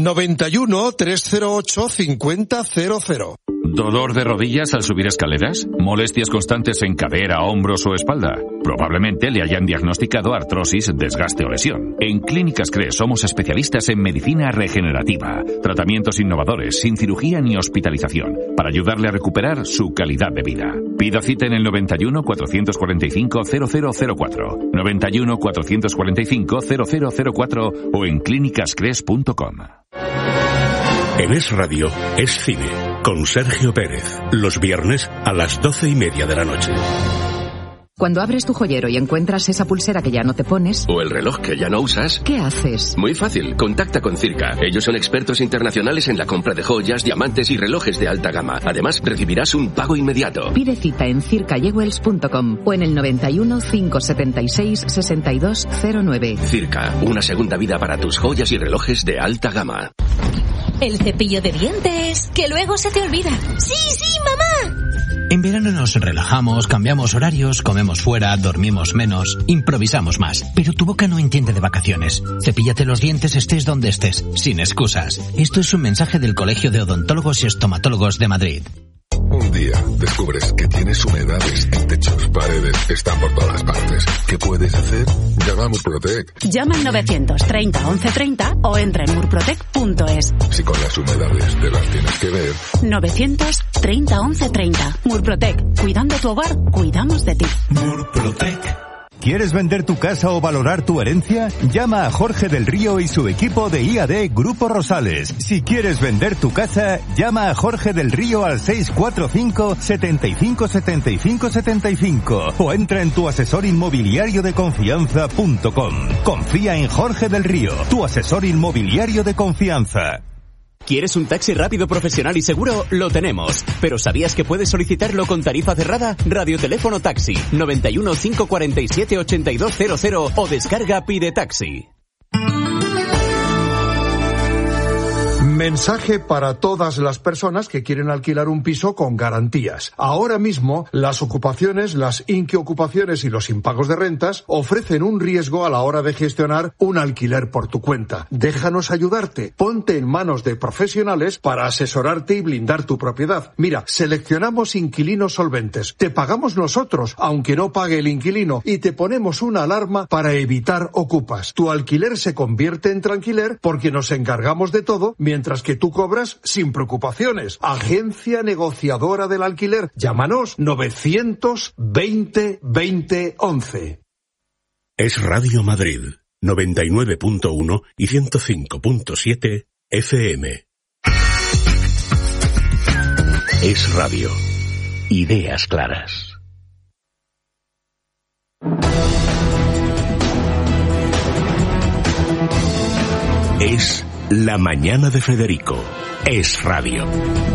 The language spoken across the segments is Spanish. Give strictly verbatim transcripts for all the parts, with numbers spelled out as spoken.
noventa y uno, trescientos ocho, cincuenta cero cero. ¿Dolor de rodillas al subir escaleras? ¿Molestias constantes en cadera, hombros o espalda? Probablemente le hayan diagnosticado artrosis, desgaste o lesión. En Clínicas Cres somos especialistas en medicina regenerativa, tratamientos innovadores, sin cirugía ni hospitalización, para ayudarle a recuperar su calidad de vida. Pida cita en el noventa y uno, cuatrocientos cuarenta y cinco, cero cero cero cuatro, noventa y uno, cuatrocientos cuarenta y cinco, cero cero cero cuatro o en clínicas cres punto com. En Es Radio, Es Cine, con Sergio Pérez, los viernes a las doce y media de la noche. Cuando abres tu joyero y encuentras esa pulsera que ya no te pones... o el reloj que ya no usas... ¿qué haces? Muy fácil, contacta con Circa. Ellos son expertos internacionales en la compra de joyas, diamantes y relojes de alta gama. Además, recibirás un pago inmediato. Pide cita en circa jewels punto com o en el noventa y uno, cinco setenta y seis, sesenta y dos cero nueve. Circa, una segunda vida para tus joyas y relojes de alta gama. El cepillo de dientes, que luego se te olvida. ¡Sí, sí, mamá! En verano nos relajamos, cambiamos horarios, comemos fuera, dormimos menos, improvisamos más. Pero tu boca no entiende de vacaciones. Cepíllate los dientes estés donde estés, sin excusas. Esto es un mensaje del Colegio de Odontólogos y Estomatólogos de Madrid. Un día descubres que tienes humedades en techos, paredes, están por todas partes. ¿Qué puedes hacer? Llama a Murprotec. Llama al novecientos treinta, once treinta o entra en murprotec punto es. Si con las humedades te las tienes que ver. novecientos treinta, once treinta. Murprotec. Cuidando tu hogar, cuidamos de ti. Murprotec. ¿Quieres vender tu casa o valorar tu herencia? Llama a Jorge del Río y su equipo de I A D Grupo Rosales. Si quieres vender tu casa, llama a Jorge del Río al seis cuatro cinco, setenta y cinco, setenta y cinco, setenta y cinco o entra en tu asesor inmobiliario de confianza punto com. Confía en Jorge del Río, tu asesor inmobiliario de confianza. ¿Quieres un taxi rápido, profesional y seguro? Lo tenemos. ¿Pero sabías que puedes solicitarlo con tarifa cerrada? Radioteléfono Taxi, noventa y uno, cinco cuarenta y siete, ochenta y dos cero cero o descarga Pide Taxi. Mensaje para todas las personas que quieren alquilar un piso con garantías. Ahora mismo, las ocupaciones, las inquiocupaciones y los impagos de rentas ofrecen un riesgo a la hora de gestionar un alquiler por tu cuenta. Déjanos ayudarte. Ponte en manos de profesionales para asesorarte y blindar tu propiedad. Mira, seleccionamos inquilinos solventes. Te pagamos nosotros, aunque no pague el inquilino, y te ponemos una alarma para evitar ocupas. Tu alquiler se convierte en tranquiler porque nos encargamos de todo, mientras que tú cobras sin preocupaciones. Agencia negociadora del alquiler. Llámanos novecientos veinte, veinte, once. Es Radio Madrid, noventa y nueve punto uno y ciento cinco punto siete F M. Es Radio. Ideas claras. Es La Mañana de Federico. Es Radio.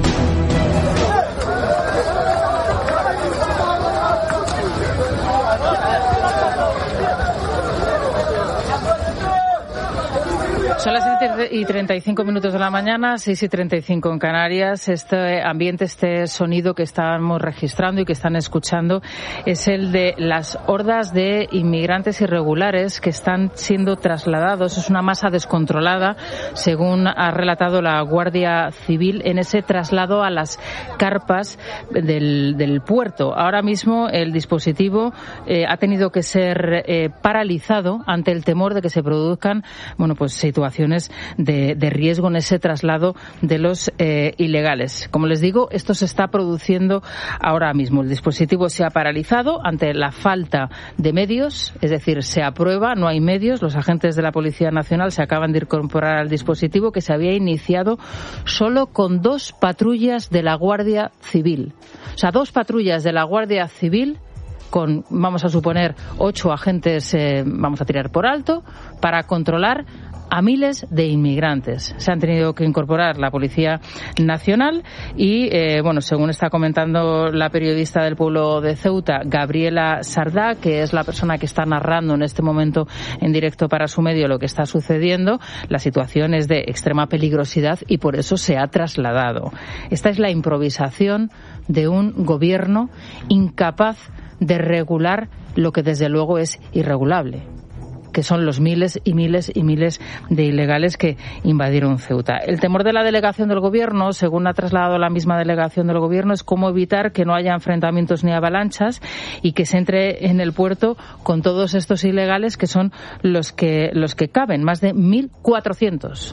Son las siete y treinta y cinco minutos de la mañana, seis y treinta y cinco en Canarias. Este ambiente, este sonido que estamos registrando y que están escuchando es el de las hordas de inmigrantes irregulares que están siendo trasladados. Es una masa descontrolada, según ha relatado la Guardia Civil, en ese traslado a las carpas del, del puerto. Ahora mismo el dispositivo eh, ha tenido que ser eh, paralizado ante el temor de que se produzcan, bueno, pues situaciones de, de riesgo en ese traslado de los eh, ilegales. Como les digo, esto se está produciendo ahora mismo. El dispositivo se ha paralizado ante la falta de medios, es decir, se aprueba, no hay medios. Los agentes de la Policía Nacional se acaban de incorporar al dispositivo, que se había iniciado solo con dos patrullas de la Guardia Civil. O sea, dos patrullas de la Guardia Civil con, vamos a suponer, ocho agentes, eh, vamos a tirar por alto, para controlar a miles de inmigrantes. Se han tenido que incorporar la Policía Nacional y, eh, bueno, según está comentando la periodista del pueblo de Ceuta, Gabriela Sardá, que es la persona que está narrando en este momento en directo para su medio lo que está sucediendo, la situación es de extrema peligrosidad y por eso se ha trasladado. Esta es la improvisación de un gobierno incapaz de regular lo que desde luego es irregulable. que son los miles y miles y miles de ilegales que invadieron Ceuta. El temor de la delegación del Gobierno, según ha trasladado la misma delegación del Gobierno, es cómo evitar que no haya enfrentamientos ni avalanchas y que se entre en el puerto con todos estos ilegales, que son los que, los que caben, más de mil cuatrocientos.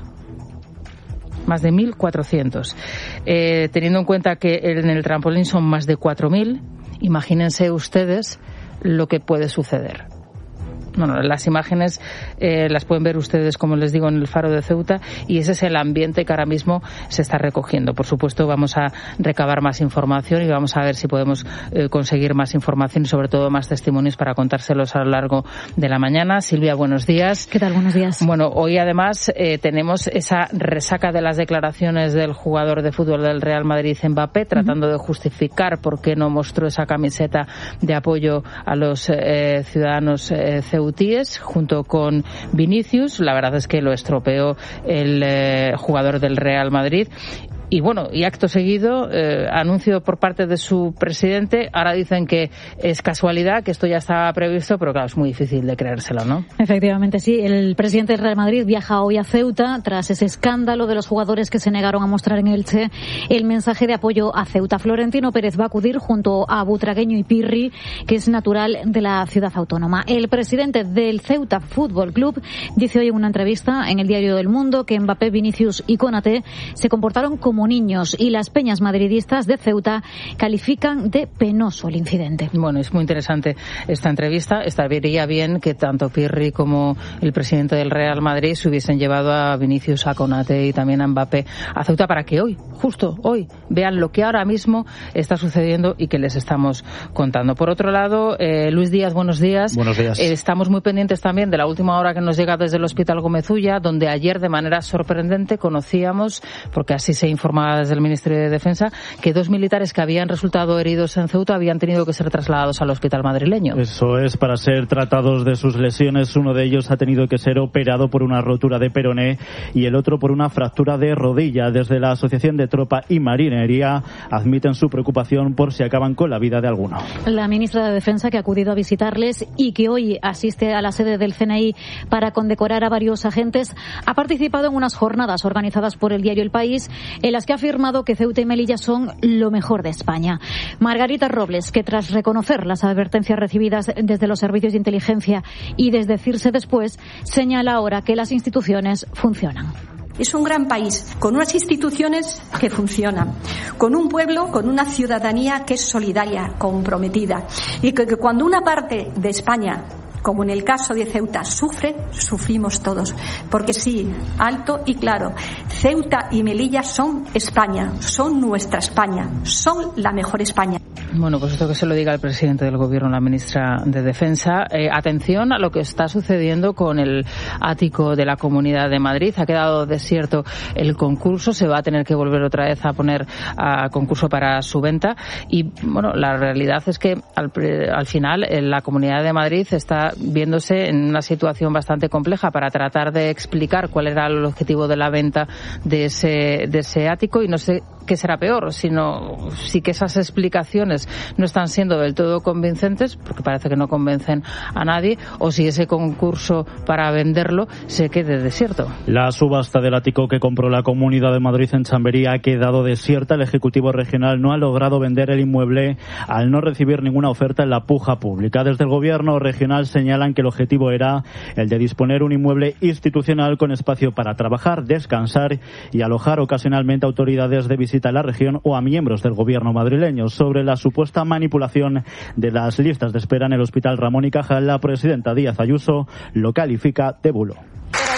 Más de mil cuatrocientos. Eh, teniendo en cuenta que en el trampolín son más de cuatro mil, imagínense ustedes lo que puede suceder. Bueno, las imágenes eh, las pueden ver ustedes, como les digo, en el Faro de Ceuta, y ese es el ambiente que ahora mismo se está recogiendo. Por supuesto, vamos a recabar más información y vamos a ver si podemos eh, conseguir más información y, sobre todo, más testimonios para contárselos a lo largo de la mañana. Silvia, buenos días. ¿Qué tal? Buenos días. Bueno, hoy además eh, tenemos esa resaca de las declaraciones del jugador de fútbol del Real Madrid, Mbappé, tratando uh-huh. de justificar por qué no mostró esa camiseta de apoyo a los eh, ciudadanos eh, ceutíes, junto con Vinicius. La verdad es que lo estropeó el eh, jugador del Real Madrid. Y bueno, y acto seguido, eh, anuncio por parte de su presidente. Ahora dicen que es casualidad, que esto ya estaba previsto, pero claro, es muy difícil de creérselo, ¿no? Efectivamente, sí. El presidente del Real Madrid viaja hoy a Ceuta tras ese escándalo de los jugadores que se negaron a mostrar en Elche el mensaje de apoyo a Ceuta. Florentino Pérez va a acudir junto a Butragueño y Pirri, que es natural de la ciudad autónoma. El presidente del Ceuta Fútbol Club dice hoy en una entrevista en el Diario del Mundo que Mbappé, Vinicius y Konaté se comportaron como como niños, y las peñas madridistas de Ceuta califican de penoso el incidente. Bueno, es muy interesante esta entrevista. Estaría bien que tanto Pirri como el presidente del Real Madrid se hubiesen llevado a Vinicius, a Konaté y también a Mbappé a Ceuta para que hoy, justo hoy, vean lo que ahora mismo está sucediendo y que les estamos contando. Por otro lado, eh, Luis Díaz, buenos días. Buenos días. Eh, estamos muy pendientes también de la última hora que nos llega desde el Hospital Gómez Ulla, donde ayer de manera sorprendente conocíamos, porque así se informaba desde el Ministerio de Defensa, que dos militares que habían resultado heridos en Ceuta habían tenido que ser trasladados al hospital madrileño. Eso es, para ser tratados de sus lesiones. Uno de ellos ha tenido que ser operado por una rotura de peroné y el otro por una fractura de rodilla. Desde la Asociación de Tropa y Marinería admiten su preocupación por si acaban con la vida de alguno. La ministra de Defensa, que ha acudido a visitarles y que hoy asiste a la sede del C N I para condecorar a varios agentes, ha participado en unas jornadas organizadas por el diario El País, en las que ha afirmado que Ceuta y Melilla son lo mejor de España. Margarita Robles, que tras reconocer las advertencias recibidas desde los servicios de inteligencia y desdecirse después, señala ahora que las instituciones funcionan. Es un gran país, con unas instituciones que funcionan, con un pueblo, con una ciudadanía que es solidaria, comprometida, y que, que cuando una parte de España, como en el caso de Ceuta, sufre, sufrimos todos. Porque sí, alto y claro, Ceuta y Melilla son España, son nuestra España, son la mejor España. Bueno, pues esto que se lo diga el presidente del Gobierno, la ministra de Defensa. Eh, atención a lo que está sucediendo con el ático de la Comunidad de Madrid. Ha quedado desierto el concurso, se va a tener que volver otra vez a poner a concurso para su venta. Y bueno, la realidad es que al, al final la Comunidad de Madrid está viéndose en una situación bastante compleja para tratar de explicar cuál era el objetivo de la venta de ese, de ese ático, y no sé qué será peor, sino si que esas explicaciones no están siendo del todo convincentes, porque parece que no convencen a nadie, o si ese concurso para venderlo se quede desierto. La subasta del ático que compró la Comunidad de Madrid en Chamberí ha quedado desierta. El Ejecutivo Regional no ha logrado vender el inmueble al no recibir ninguna oferta en la puja pública. Desde el Gobierno regional señalan que el objetivo era el de disponer un inmueble institucional con espacio para trabajar, descansar y alojar ocasionalmente autoridades de visita a la región o a miembros del Gobierno madrileño. Sobre la supuesta manipulación de las listas de espera en el Hospital Ramón y Cajal, la presidenta Díaz Ayuso lo califica de bulo. Pero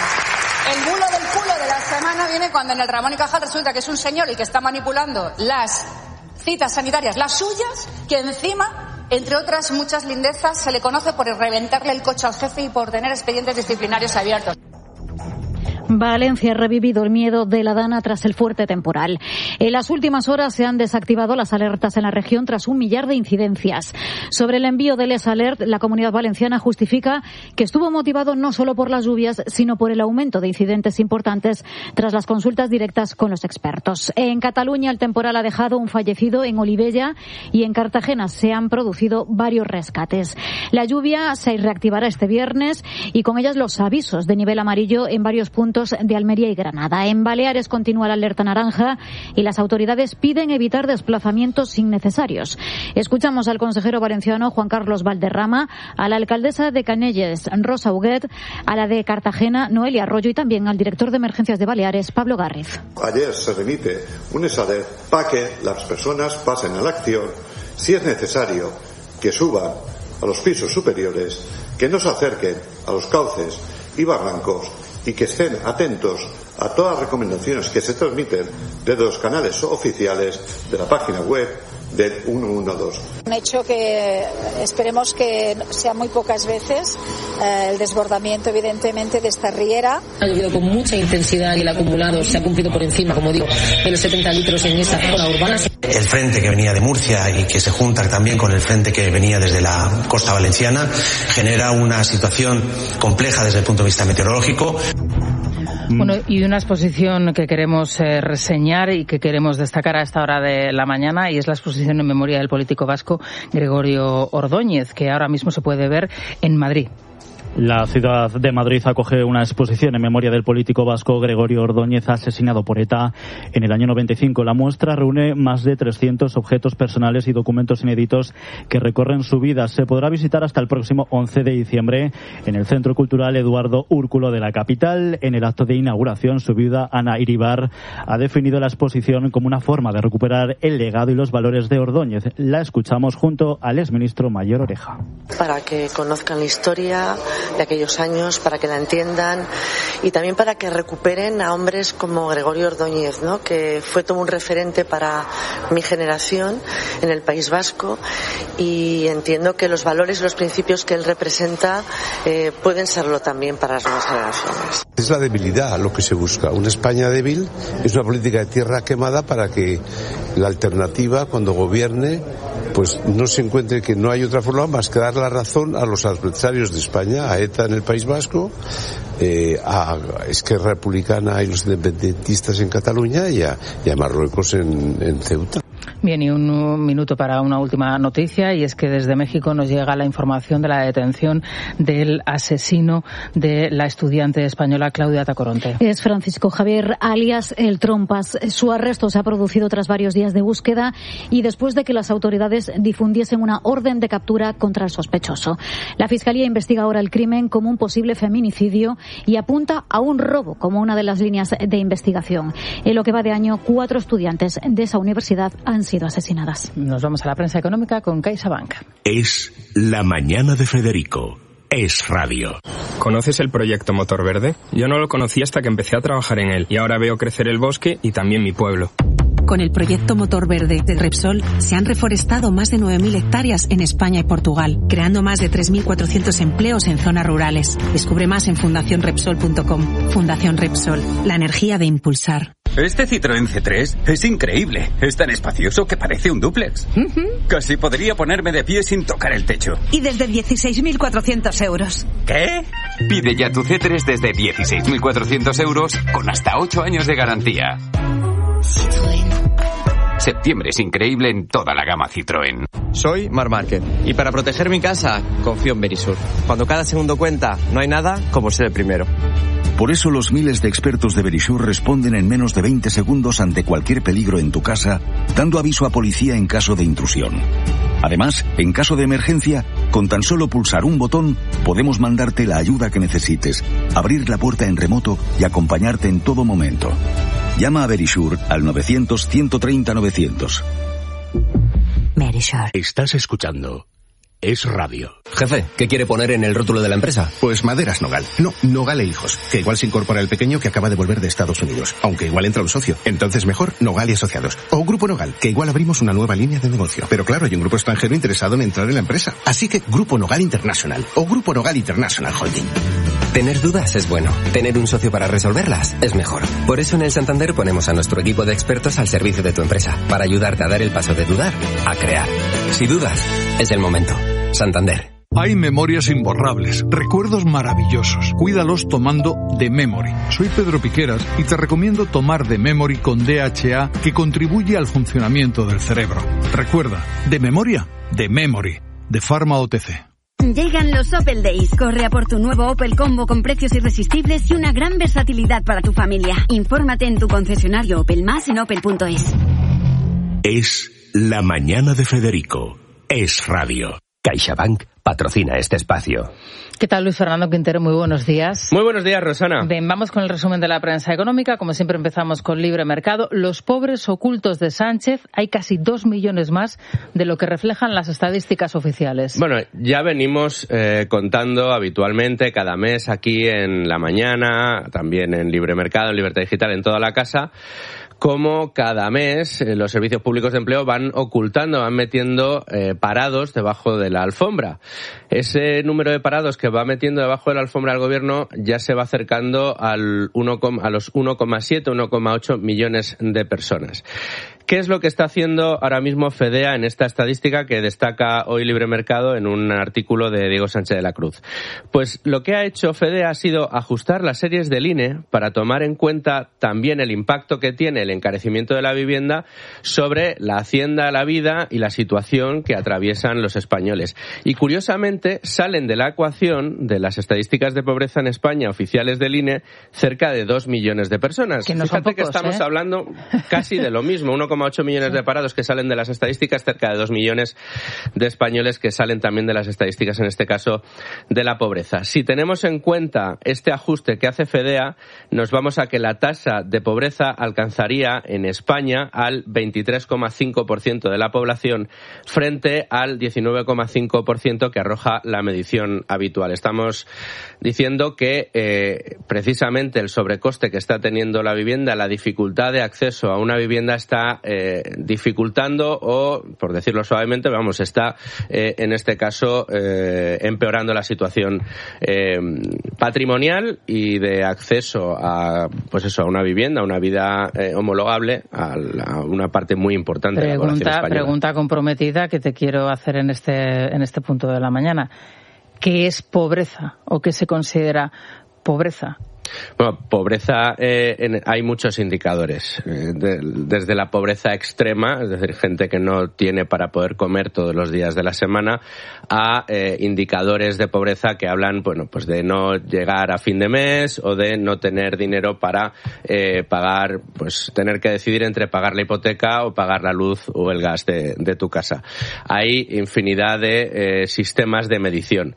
ya, el bulo del culo de la semana viene cuando en el Ramón y Cajal resulta que es un señor el que está manipulando las citas sanitarias, las suyas, que encima, entre otras muchas lindezas, se le conoce por reventarle el coche al jefe y por tener expedientes disciplinarios abiertos. Valencia ha revivido el miedo de la Dana tras el fuerte temporal. En las últimas horas se han desactivado las alertas en la región tras un millar de incidencias. Sobre el envío del S Alert, la Comunidad Valenciana justifica que estuvo motivado no solo por las lluvias, sino por el aumento de incidentes importantes tras las consultas directas con los expertos. En Cataluña, el temporal ha dejado un fallecido en Olivella y en Cartagena se han producido varios rescates. La lluvia se reactivará este viernes y con ellas los avisos de nivel amarillo en varios puntos de Almería y Granada. En Baleares continúa la alerta naranja y las autoridades piden evitar desplazamientos innecesarios. Escuchamos al consejero valenciano Juan Carlos Valderrama, a la alcaldesa de Canelles, Rosa Huguet, a la de Cartagena, Noelia Arroyo, y también al director de emergencias de Baleares, Pablo Garriz. Ayer se remite un S Alert para que las personas pasen a la acción, si es necesario, que suban a los pisos superiores, que no se acerquen a los cauces y barrancos y que estén atentos a todas las recomendaciones que se transmiten desde los canales oficiales de la página web del ciento doce. Un hecho que esperemos que sea muy pocas veces, eh, el desbordamiento evidentemente de esta riera. Ha llovido con mucha intensidad y el acumulado se ha cumplido por encima, como digo, de los setenta litros en esa zona urbana. El frente que venía de Murcia y que se junta también con el frente que venía desde la costa valenciana genera una situación compleja desde el punto de vista meteorológico. Bueno, y una exposición que queremos eh, reseñar y que queremos destacar a esta hora de la mañana, y es la exposición en memoria del político vasco Gregorio Ordóñez, que ahora mismo se puede ver en Madrid. La ciudad de Madrid acoge una exposición en memoria del político vasco Gregorio Ordóñez, asesinado por ETA en el año noventa y cinco. La muestra reúne más de trescientos objetos personales y documentos inéditos que recorren su vida. Se podrá visitar hasta el próximo once de diciembre en el Centro Cultural Eduardo Úrculo de la capital. En el acto de inauguración, su viuda Ana Iribar ha definido la exposición como una forma de recuperar el legado y los valores de Ordóñez. La escuchamos junto al exministro Mayor Oreja. Para que conozcan la historia de aquellos años, para que la entiendan y también para que recuperen a hombres como Gregorio Ordóñez, ¿no?, que fue todo un referente para mi generación en el País Vasco, y entiendo que los valores y los principios que él representa eh, pueden serlo también para las nuevas generaciones. Es la debilidad lo que se busca. Una España débil es una política de tierra quemada para que la alternativa, cuando gobierne, pues no se encuentre que no hay otra forma más que dar la razón a los adversarios de España, a ETA en el País Vasco, eh, a Esquerra Republicana y los independentistas en Cataluña y a, y a Marruecos en, en Ceuta. Bien, y un, un minuto para una última noticia, y es que desde México nos llega la información de la detención del asesino de la estudiante española Claudia Tacoronte. Es Francisco Javier, alias El Trompas. Su arresto se ha producido tras varios días de búsqueda y después de que las autoridades difundiesen una orden de captura contra el sospechoso. La Fiscalía investiga ahora el crimen como un posible feminicidio y apunta a un robo como una de las líneas de investigación. En lo que va de año, cuatro estudiantes de esa universidad han sido asesinadas. Nos vamos a la prensa económica con CaixaBank. Es La Mañana de Federico. Es radio. ¿Conoces el proyecto Motor Verde? Yo no lo conocí hasta que empecé a trabajar en él y ahora veo crecer el bosque y también mi pueblo. Con el proyecto Motor Verde de Repsol se han reforestado más de nueve mil hectáreas en España y Portugal, creando más de tres mil cuatrocientos empleos en zonas rurales. Descubre más en fundación repsol punto com. Fundación Repsol, la energía de impulsar. Este Citroën C tres es increíble. Es tan espacioso que parece un dúplex. Uh-huh. Casi podría ponerme de pie sin tocar el techo. Y desde dieciséis mil cuatrocientos euros. ¿Qué? Pide ya tu C tres desde dieciséis mil cuatrocientos euros con hasta ocho años de garantía. Citroën. Septiembre es increíble en toda la gama Citroën. Soy Marc Márquez y para proteger mi casa confío en Verisur. Cuando cada segundo cuenta, no hay nada como ser el primero. Por eso los miles de expertos de Verisur responden en menos de veinte segundos ante cualquier peligro en tu casa, dando aviso a policía en caso de intrusión. Además, en caso de emergencia, con tan solo pulsar un botón, podemos mandarte la ayuda que necesites, abrir la puerta en remoto y acompañarte en todo momento. Llama a Verisur al novecientos, ciento treinta, novecientos. Verisur. Estás escuchando Es Radio. Jefe, ¿qué quiere poner en el rótulo de la empresa? Pues Maderas Nogal. No, Nogal e Hijos. Que igual se incorpora el pequeño que acaba de volver de Estados Unidos. Aunque igual entra un socio. Entonces mejor Nogal y Asociados. O Grupo Nogal, que igual abrimos una nueva línea de negocio. Pero claro, hay un grupo extranjero interesado en entrar en la empresa. Así que Grupo Nogal International. O Grupo Nogal International Holding. Tener dudas es bueno. Tener un socio para resolverlas es mejor. Por eso en el Santander ponemos a nuestro equipo de expertos al servicio de tu empresa, para ayudarte a dar el paso de dudar a crear. Si dudas, es el momento. Santander. Hay memorias imborrables, recuerdos maravillosos. Cuídalos tomando The Memory. Soy Pedro Piqueras y te recomiendo tomar The Memory con D H A, que contribuye al funcionamiento del cerebro. Recuerda, de memoria, The Memory, de Pharma O T C. Llegan los Opel Days. Corre a por tu nuevo Opel Combo con precios irresistibles y una gran versatilidad para tu familia. Infórmate en tu concesionario Opel Más en opel punto es. Es La Mañana de Federico. Es radio. CaixaBank patrocina este espacio. ¿Qué tal, Luis Fernando Quintero? Muy buenos días. Muy buenos días, Rosana. Bien, vamos con el resumen de la prensa económica. Como siempre empezamos con Libre Mercado. Los pobres ocultos de Sánchez, hay casi dos millones más de lo que reflejan las estadísticas oficiales. Bueno, ya venimos eh, contando habitualmente cada mes aquí en La Mañana, también en Libre Mercado, en Libertad Digital, en toda la casa, cómo cada mes eh, los servicios públicos de empleo van ocultando, van metiendo eh, parados debajo de la alfombra. Ese número de parados que va metiendo debajo de la alfombra el gobierno ya se va acercando al uno, a los uno coma siete, uno coma ocho millones de personas. ¿Qué es lo que está haciendo ahora mismo Fedea en esta estadística que destaca hoy Libre Mercado en un artículo de Diego Sánchez de la Cruz? Pues lo que ha hecho Fedea ha sido ajustar las series del I N E para tomar en cuenta también el impacto que tiene el encarecimiento de la vivienda sobre la hacienda, la vida y la situación que atraviesan los españoles. Y curiosamente salen de la ecuación de las estadísticas de pobreza en España oficiales del I N E cerca de dos millones de personas. Que no son Fíjate pocos, que estamos ¿eh? hablando casi de lo mismo, uno coma ocho millones de parados que salen de las estadísticas, cerca de dos millones de españoles que salen también de las estadísticas, en este caso de la pobreza. Si tenemos en cuenta este ajuste que hace Fedea, nos vamos a que la tasa de pobreza alcanzaría en España al veintitrés coma cinco por ciento de la población frente al diecinueve coma cinco por ciento que arroja la medición habitual. Estamos diciendo que eh, precisamente el sobrecoste que está teniendo la vivienda, la dificultad de acceso a una vivienda está eh, dificultando o, por decirlo suavemente, vamos, está eh, en este caso eh, empeorando la situación eh, patrimonial y de acceso a, pues eso, a una vivienda, a una vida eh, homologable a, la, a una parte muy importante pregunta, de la población española. Pregunta comprometida que te quiero hacer en este, en este punto de la mañana. ¿Qué es pobreza o qué se considera pobreza? Bueno, pobreza, eh, en, hay muchos indicadores, eh, de, desde la pobreza extrema, es decir, gente que no tiene para poder comer todos los días de la semana, a eh, indicadores de pobreza que hablan, bueno, pues de no llegar a fin de mes o de no tener dinero para eh, pagar, pues tener que decidir entre pagar la hipoteca o pagar la luz o el gas de, de tu casa. Hay infinidad de eh, sistemas de medición.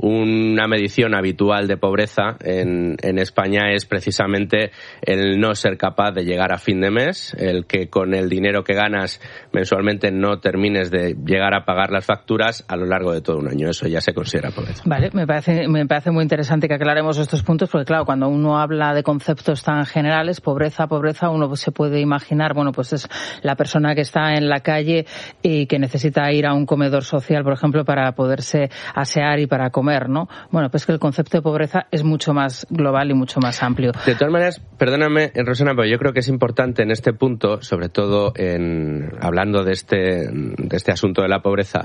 Una medición habitual de pobreza en, en España es precisamente el no ser capaz de llegar a fin de mes, el que con el dinero que ganas mensualmente no termines de llegar a pagar las facturas a lo largo de todo un año. Eso ya se considera pobreza. Vale, me parece, me parece muy interesante que aclaremos estos puntos porque, claro, cuando uno habla de conceptos tan generales, pobreza, pobreza, uno se puede imaginar, bueno, pues es la persona que está en la calle y que necesita ir a un comedor social, por ejemplo, para poderse asear y para comer, ¿no? Bueno, pues que el concepto de pobreza es mucho más global y mucho más amplio. De todas maneras, perdóname, Rosana, pero yo creo que es importante en este punto, sobre todo en hablando de este, de este asunto de la pobreza,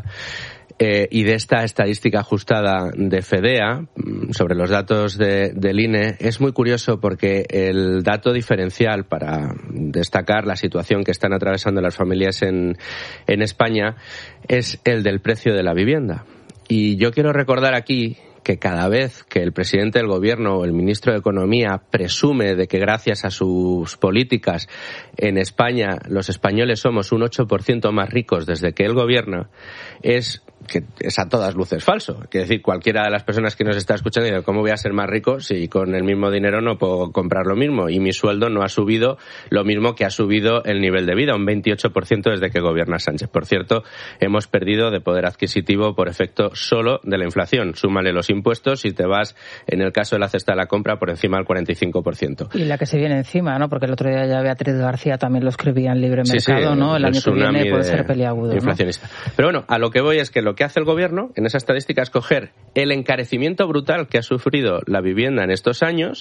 Eh, y de esta estadística ajustada de Fedea sobre los datos de, del I N E, es muy curioso porque el dato diferencial para destacar la situación que están atravesando las familias en, en España es el del precio de la vivienda. Y yo quiero recordar aquí que cada vez que el presidente del gobierno o el ministro de Economía presume de que gracias a sus políticas en España los españoles somos un ocho por ciento más ricos desde que él gobierna, es que es a todas luces falso. Quiere decir, cualquiera de las personas que nos está escuchando dice, ¿cómo voy a ser más rico si con el mismo dinero no puedo comprar lo mismo? Y mi sueldo no ha subido lo mismo que ha subido el nivel de vida, un veintiocho por ciento desde que gobierna Sánchez. Por cierto, hemos perdido de poder adquisitivo por efecto solo de la inflación. Súmale los impuestos y te vas, en el caso de la cesta de la compra, por encima del cuarenta y cinco por ciento. Y la que se viene encima, ¿no? Porque el otro día ya Beatriz García también lo escribía en Libre Mercado, sí, sí, ¿no? El año que viene puede ser peliagudo, inflacionista. ¿No? Pero bueno, a lo que voy es que lo que hace el gobierno en esa estadística es coger el encarecimiento brutal que ha sufrido la vivienda en estos años,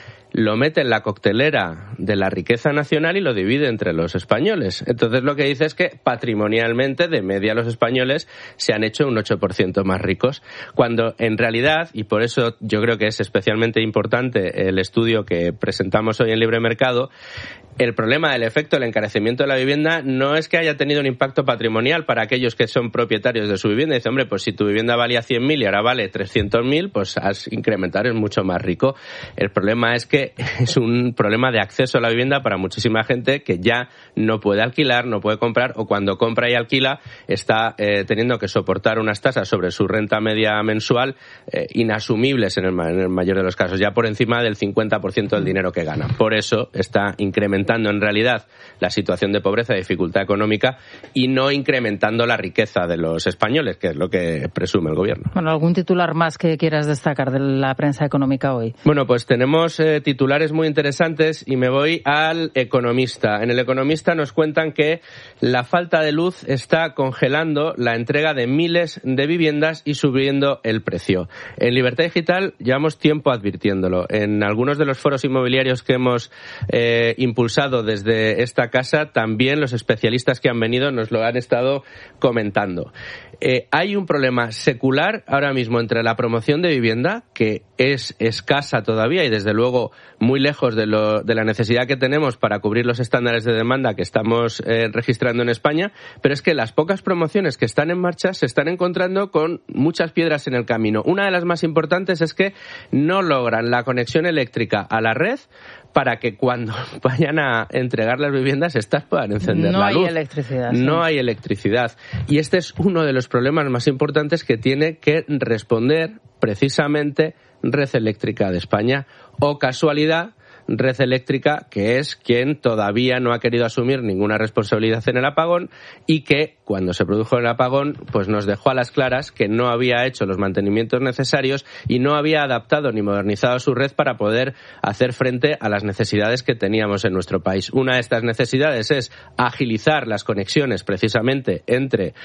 lo mete en la coctelera de la riqueza nacional y lo divide entre los españoles. Entonces lo que dice es que patrimonialmente, de media, los españoles se han hecho un ocho por ciento más ricos, cuando en realidad, y por eso yo creo que es especialmente importante el estudio que presentamos hoy en Libre Mercado, el problema del efecto del encarecimiento de la vivienda no es que haya tenido un impacto patrimonial para aquellos que son propietarios de su vivienda. Dice, hombre, pues si tu vivienda valía cien mil y ahora vale trescientos mil, pues has incrementado, eres mucho más rico. El problema es que es un problema de acceso a la vivienda para muchísima gente que ya no puede alquilar, no puede comprar, o cuando compra y alquila está eh, teniendo que soportar unas tasas sobre su renta media mensual eh, inasumibles en el, en el mayor de los casos, ya por encima del cincuenta por ciento del dinero que gana. Por eso está incrementando en realidad la situación de pobreza y dificultad económica y no incrementando la riqueza de los españoles, que es lo que presume el gobierno. Bueno, ¿algún titular más que quieras destacar de la prensa económica hoy? Bueno, pues tenemos eh, titulares muy interesantes y me voy al Economista. En el Economista nos cuentan que la falta de luz está congelando la entrega de miles de viviendas y subiendo el precio. En Libertad Digital llevamos tiempo advirtiéndolo. En algunos de los foros inmobiliarios que hemos eh, impulsado desde esta casa, también los especialistas que han venido nos lo han estado comentando. Eh, hay un problema secular ahora mismo entre la promoción de vivienda, que es escasa todavía y desde luego muy lejos de, lo, de la necesidad que tenemos para cubrir los estándares de demanda que estamos eh, registrando en España, pero es que las pocas promociones que están en marcha se están encontrando con muchas piedras en el camino. Una de las más importantes es que no logran la conexión eléctrica a la red para que cuando vayan a entregar las viviendas estas puedan encender no la luz. No hay electricidad. Sí. No hay electricidad. Y este es uno de los problemas más importantes que tiene que responder precisamente Red Eléctrica de España. O casualidad, Red Eléctrica, que es quien todavía no ha querido asumir ninguna responsabilidad en el apagón y que, cuando se produjo el apagón, pues nos dejó a las claras que no había hecho los mantenimientos necesarios y no había adaptado ni modernizado su red para poder hacer frente a las necesidades que teníamos en nuestro país. Una de estas necesidades es agilizar las conexiones precisamente entre,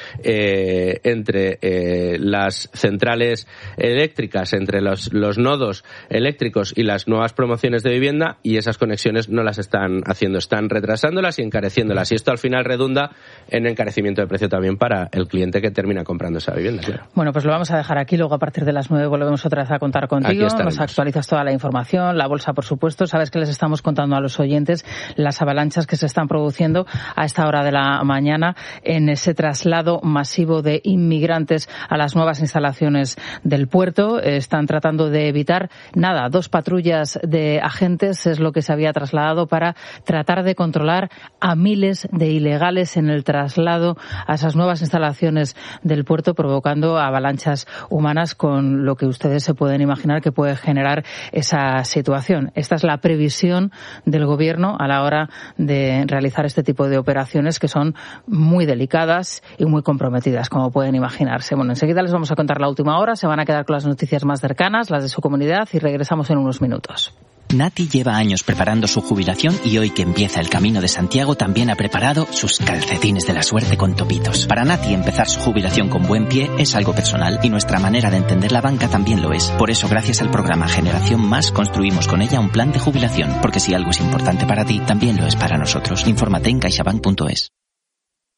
eh, entre eh, las centrales eléctricas, entre los, los nodos eléctricos y las nuevas promociones de vivienda, y esas conexiones no las están haciendo, están retrasándolas y encareciéndolas, y esto al final redunda en encarecimiento de precio también para el cliente que termina comprando esa vivienda. Claro. Bueno, pues lo vamos a dejar aquí, luego a partir de las nueve volvemos otra vez a contar contigo, nos actualizas toda la información, la bolsa por supuesto, sabes que les estamos contando a los oyentes las avalanchas que se están produciendo a esta hora de la mañana en ese traslado masivo de inmigrantes a las nuevas instalaciones del puerto. Están tratando de evitar nada, dos patrullas de agentes es lo que se había trasladado para tratar de controlar a miles de ilegales en el traslado a esas nuevas instalaciones del puerto, provocando avalanchas humanas, con lo que ustedes se pueden imaginar que puede generar esa situación. Esta es la previsión del gobierno a la hora de realizar este tipo de operaciones, que son muy delicadas y muy comprometidas, como pueden imaginarse. Bueno, enseguida les vamos a contar la última hora, se van a quedar con las noticias más cercanas, las de su comunidad, y regresamos en unos minutos. Nati lleva años preparando su jubilación y hoy que empieza el Camino de Santiago también ha preparado sus calcetines de la suerte con topitos. Para Nati empezar su jubilación con buen pie es algo personal y nuestra manera de entender la banca también lo es. Por eso, gracias al programa Generación Más, construimos con ella un plan de jubilación, porque si algo es importante para ti, también lo es para nosotros. Infórmate en caixabank punto es.